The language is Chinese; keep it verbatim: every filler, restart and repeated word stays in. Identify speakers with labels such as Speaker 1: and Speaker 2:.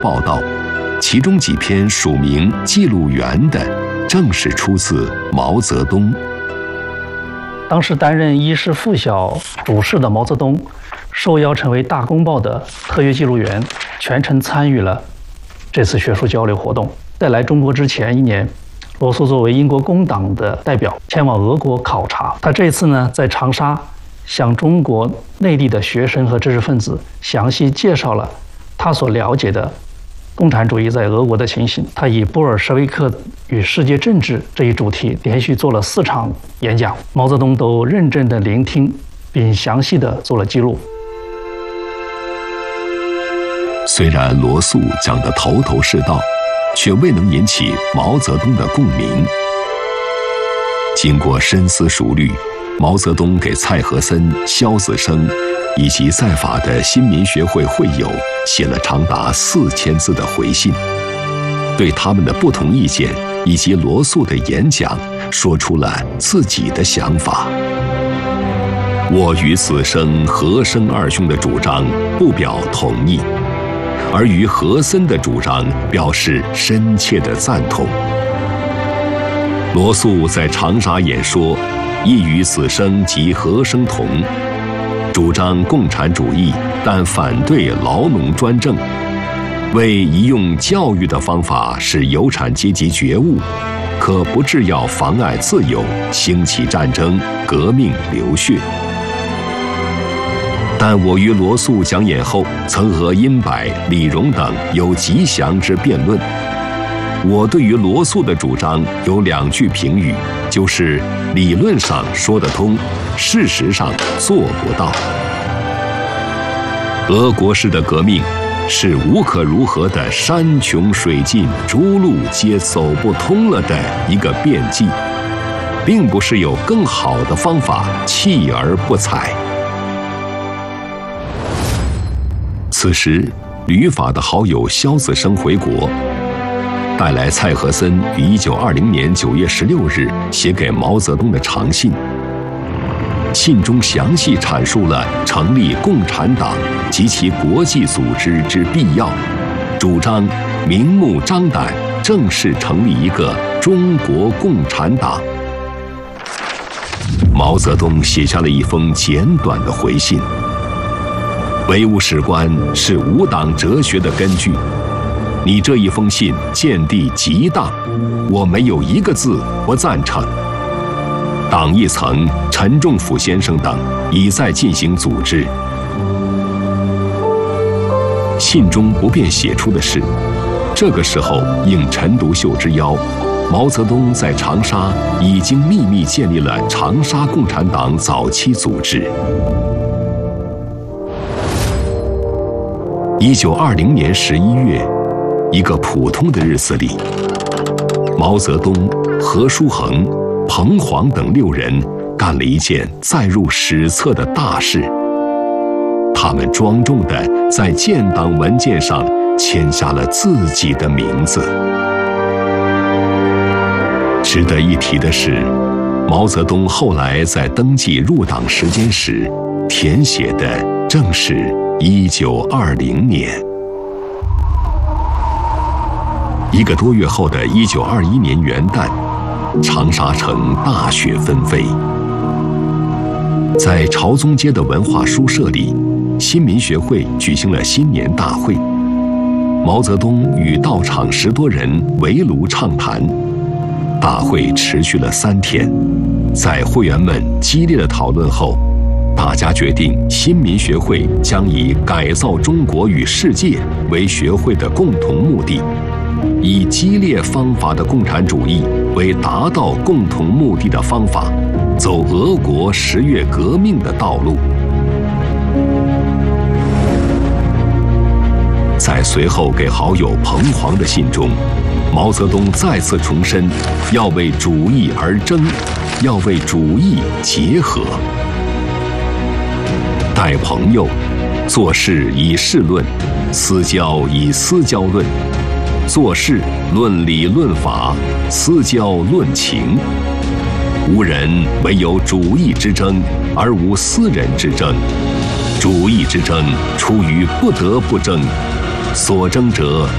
Speaker 1: 报道，其中几篇署名记录员的，正是出自毛泽东。
Speaker 2: 当时担任一师附小主事的毛泽东，受邀成为《大公报》的特约记录员，全程参与了这次学术交流活动。在来中国之前一年，罗素作为英国工党的代表前往俄国考察。他这次呢，在长沙向中国内地的学生和知识分子详细介绍了他所了解的共产主义在俄国的情形。他以布尔什维克与世界政治这一主题连续做了四场演讲，毛泽东都认真地聆听并详细地做了记录。
Speaker 1: 虽然罗素讲得头头是道，却未能引起毛泽东的共鸣。经过深思熟虑，毛泽东给蔡和森、萧子升以及在法的新民学会会友写了长达四千字的回信，对他们的不同意见以及罗素的演讲说出了自己的想法。我与子升、和生二兄的主张不表同意，而于和森的主张表示深切的赞同。罗素在长沙演说，亦与子升及和生同，主张共产主义，但反对劳农专政，为宜用教育的方法使有产阶级觉悟，可不致要妨碍自由，兴起战争、革命、流血。但我于罗素讲演后，曾和殷柏、李荣等有极详之辩论。我对于罗素的主张有两句评语，就是理论上说得通，事实上做不到。俄国式的革命是无可如何的山穷水尽，诸路皆走不通了的一个变计，并不是有更好的方法弃而不采。此时，旅法的好友萧子升回国，带来蔡和森于一九二零年九月十六日写给毛泽东的长信。信中详细阐述了成立共产党及其国际组织之必要，主张明目张胆正式成立一个中国共产党。毛泽东写下了一封简短的回信。唯物史观是无党哲学的根据，你这一封信见地极当，我没有一个字不赞成。党一层陈仲甫先生等已在进行组织。信中不便写出的是，这个时候应陈独秀之邀，毛泽东在长沙已经秘密建立了长沙共产党早期组织。一九二零年十一月，一个普通的日子里，毛泽东、何叔衡、彭黄等六人干了一件载入史册的大事。他们庄重地在建党文件上签下了自己的名字。值得一提的是，毛泽东后来在登记入党时间时，填写的正是一九二零年。一个多月后的一九二一年元旦，长沙城大雪纷飞。在朝宗街的文化书社里，新民学会举行了新年大会。毛泽东与到场十多人围炉畅谈。大会持续了三天，在会员们激烈的讨论后，大家决定新民学会将以改造中国与世界为学会的共同目的，以激烈方法的共产主义为达到共同目的的方法，走俄国十月革命的道路。在随后给好友彭黄的信中，毛泽东再次重申要为主义而争，要为主义结合。待朋友，做事以事论，私交以私交论，做事论理论法，私交论情。无人唯有主义之争，而无私人之争。主义之争出于不得不争，所争者